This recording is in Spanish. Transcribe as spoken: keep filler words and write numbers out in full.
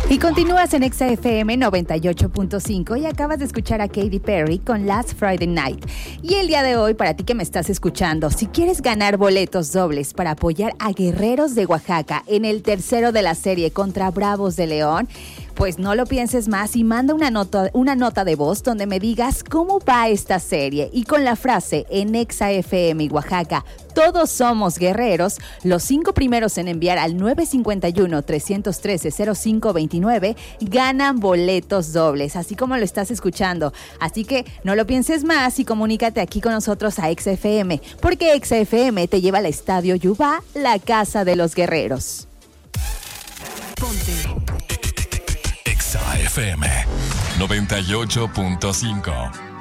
Y continúas en Exa F M noventa y ocho punto cinco y acabas de escuchar a Katy Perry con Last Friday Night. Y el día de hoy, para ti que me estás escuchando, si quieres ganar boletos dobles para apoyar a Guerreros de Oaxaca en el tercero de la serie contra Bravos de León, pues no lo pienses más y manda una nota, una nota de voz donde me digas cómo va esta serie y con la frase en Exa F M y Oaxaca, todos somos guerreros, los cinco primeros en enviar al nueve cinco uno, tres uno tres, cero cinco dos nueve ganan boletos dobles, así como lo estás escuchando. Así que no lo pienses más y comunícate aquí con nosotros a Exa F M, porque Exa F M te lleva al Estadio Yubá, la casa de los guerreros. Ponte Exa F M noventa y ocho punto cinco.